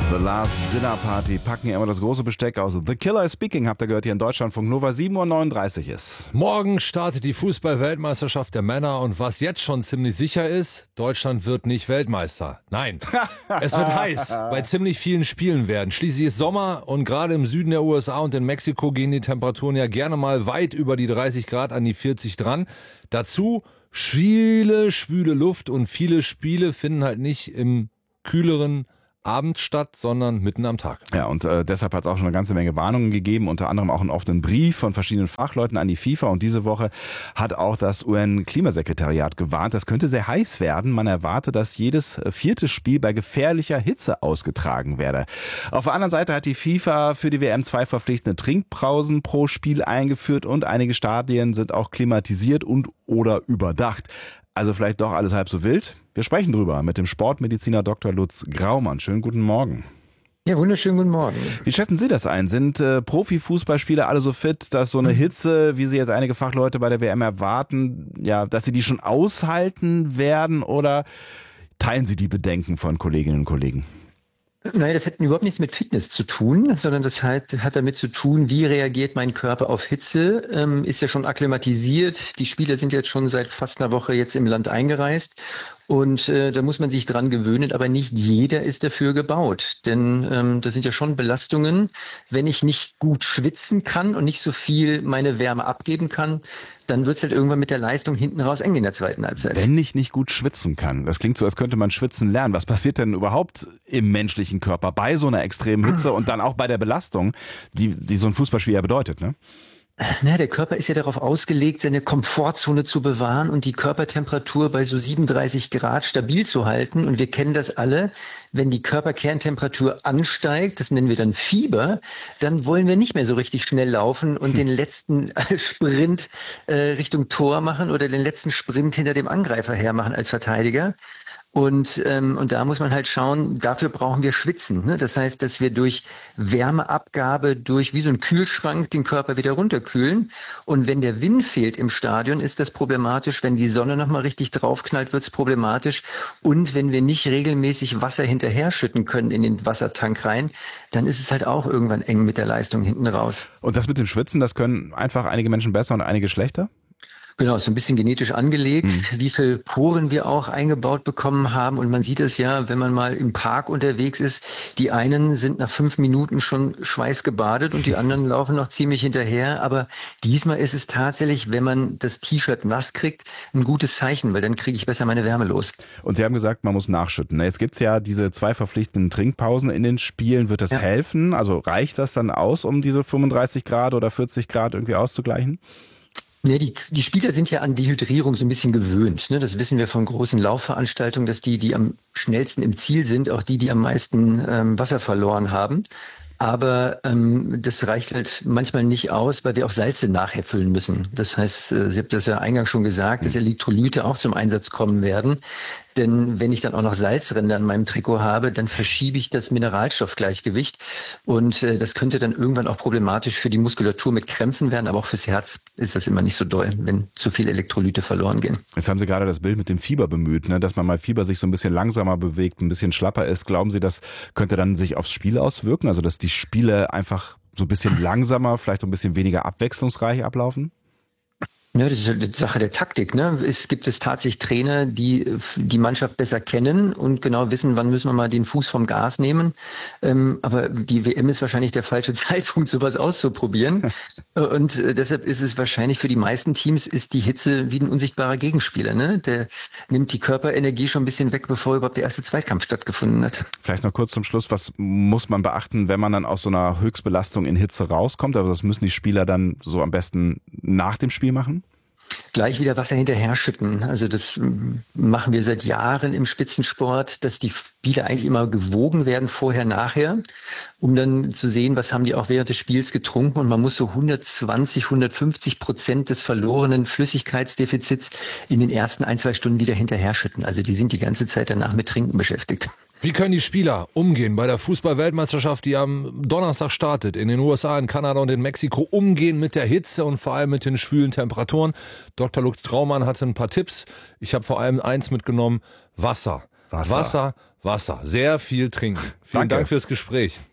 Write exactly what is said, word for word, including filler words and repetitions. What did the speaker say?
The Last Dinner Party packen ja immer das große Besteck aus. The Killer is Speaking, habt ihr gehört, hier in Deutschlandfunk Nova, sieben Uhr neununddreißig ist. Morgen startet die Fußball-Weltmeisterschaft der Männer und was jetzt schon ziemlich sicher ist, Deutschland wird nicht Weltmeister. Nein, es wird heiß bei ziemlich vielen Spielen werden. Schließlich ist Sommer und gerade im Süden der U S A und in Mexiko gehen die Temperaturen ja gerne mal weit über die dreißig Grad an die vierzig dran. Dazu viele schwüle Luft und viele Spiele finden halt nicht im kühleren abends statt, sondern mitten am Tag. Ja, und äh, deshalb hat es auch schon eine ganze Menge Warnungen gegeben, unter anderem auch einen offenen Brief von verschiedenen Fachleuten an die FIFA. Und diese Woche hat auch das U N-Klimasekretariat gewarnt, das könnte sehr heiß werden. Man erwarte, dass jedes vierte Spiel bei gefährlicher Hitze ausgetragen werde. Auf der anderen Seite hat die FIFA für die W M zwei verpflichtende Trinkpausen pro Spiel eingeführt und einige Stadien sind auch klimatisiert und oder überdacht. Also vielleicht doch alles halb so wild? Wir sprechen drüber mit dem Sportmediziner Doktor Lutz Graumann. Schönen guten Morgen. Ja, wunderschönen guten Morgen. Wie schätzen Sie das ein? Sind äh, Profifußballspieler alle so fit, dass so eine Hitze, wie sie jetzt einige Fachleute bei der W M erwarten, ja, dass sie die schon aushalten werden, oder teilen Sie die Bedenken von Kolleginnen und Kollegen? Nein, das hat überhaupt nichts mit Fitness zu tun, sondern das hat, hat damit zu tun, wie reagiert mein Körper auf Hitze, ähm, ist ja schon akklimatisiert. Die Spieler sind jetzt schon seit fast einer Woche jetzt im Land eingereist. Und äh, da muss man sich dran gewöhnen, aber nicht jeder ist dafür gebaut. Denn ähm, das sind ja schon Belastungen. Wenn ich nicht gut schwitzen kann und nicht so viel meine Wärme abgeben kann, dann wird es halt irgendwann mit der Leistung hinten raus eng in der zweiten Halbzeit. Wenn ich nicht gut schwitzen kann, das klingt so, als könnte man schwitzen lernen. Was passiert denn überhaupt im menschlichen Körper bei so einer extremen Hitze und dann auch bei der Belastung, die, die so ein Fußballspiel ja bedeutet, ne? Na, der Körper ist ja darauf ausgelegt, seine Komfortzone zu bewahren und die Körpertemperatur bei so siebenunddreißig Grad stabil zu halten. Und wir kennen das alle, wenn die Körperkerntemperatur ansteigt, das nennen wir dann Fieber, dann wollen wir nicht mehr so richtig schnell laufen und den letzten Sprint äh, Richtung Tor machen oder den letzten Sprint hinter dem Angreifer hermachen als Verteidiger. Und, ähm, und da muss man halt schauen, dafür brauchen wir Schwitzen. Ne? Das heißt, dass wir durch Wärmeabgabe, durch wie so ein Kühlschrank den Körper wieder runterkühlen. Und wenn der Wind fehlt im Stadion, ist das problematisch. Wenn die Sonne nochmal richtig draufknallt, wird es problematisch. Und wenn wir nicht regelmäßig Wasser hinterher schütten können in den Wassertank rein, dann ist es halt auch irgendwann eng mit der Leistung hinten raus. Und das mit dem Schwitzen, das können einfach einige Menschen besser und einige schlechter? Genau, ist so ein bisschen genetisch angelegt, mhm. wie viel Poren wir auch eingebaut bekommen haben. Und man sieht es ja, wenn man mal im Park unterwegs ist, die einen sind nach fünf Minuten schon schweißgebadet und die anderen laufen noch ziemlich hinterher. Aber diesmal ist es tatsächlich, wenn man das T-Shirt nass kriegt, ein gutes Zeichen, weil dann kriege ich besser meine Wärme los. Und Sie haben gesagt, man muss nachschütten. Jetzt gibt's ja diese zwei verpflichtenden Trinkpausen in den Spielen. Wird das ja helfen? Also reicht das dann aus, um diese fünfunddreißig Grad oder vierzig Grad irgendwie auszugleichen? Ja, die, die Spieler sind ja an Dehydrierung so ein bisschen gewöhnt. Ne? Das wissen wir von großen Laufveranstaltungen, dass die, die am schnellsten im Ziel sind, auch die, die am meisten ähm, Wasser verloren haben. Aber ähm, das reicht halt manchmal nicht aus, weil wir auch Salze nachher füllen müssen. Das heißt, äh, Sie haben das ja eingangs schon gesagt, dass Elektrolyte auch zum Einsatz kommen werden. Denn wenn ich dann auch noch Salzränder an meinem Trikot habe, dann verschiebe ich das Mineralstoffgleichgewicht. Und äh, das könnte dann irgendwann auch problematisch für die Muskulatur mit Krämpfen werden. Aber auch fürs Herz ist das immer nicht so doll, wenn zu viele Elektrolyte verloren gehen. Jetzt haben Sie gerade das Bild mit dem Fieber bemüht, ne? Dass man mal Fieber sich so ein bisschen langsamer bewegt, ein bisschen schlapper ist. Glauben Sie, das könnte dann sich aufs Spiel auswirken? Also dass die Spiele einfach so ein bisschen langsamer, vielleicht so ein bisschen weniger abwechslungsreich ablaufen? Ja, das ist eine Sache der Taktik. Ne? Es gibt es tatsächlich Trainer, die die Mannschaft besser kennen und genau wissen, wann müssen wir mal den Fuß vom Gas nehmen. Ähm, aber die W M ist wahrscheinlich der falsche Zeitpunkt, sowas auszuprobieren. Und äh, deshalb ist es wahrscheinlich für die meisten Teams ist die Hitze wie ein unsichtbarer Gegenspieler. Ne? Der nimmt die Körperenergie schon ein bisschen weg, bevor überhaupt der erste Zweikampf stattgefunden hat. Vielleicht noch kurz zum Schluss, was muss man beachten, wenn man dann aus so einer Höchstbelastung in Hitze rauskommt? Aber das müssen die Spieler dann so am besten nach dem Spiel machen? Gleich wieder Wasser hinterher schütten. Also das machen wir seit Jahren im Spitzensport, dass die Spieler eigentlich immer gewogen werden, vorher, nachher, um dann zu sehen, was haben die auch während des Spiels getrunken. Und man muss so hundertzwanzig, hundertfünfzig Prozent des verlorenen Flüssigkeitsdefizits in den ersten ein, zwei Stunden wieder hinterher schütten. Also die sind die ganze Zeit danach mit Trinken beschäftigt. Wie können die Spieler umgehen bei der Fußball-Weltmeisterschaft, die am Donnerstag startet, in den U S A, in Kanada und in Mexiko, umgehen mit der Hitze und vor allem mit den schwülen Temperaturen? Doktor Lutz Graumann hatte ein paar Tipps. Ich habe vor allem eins mitgenommen, Wasser. Wasser. Wasser, Wasser. Sehr viel trinken. Vielen Danke. Dank fürs Gespräch.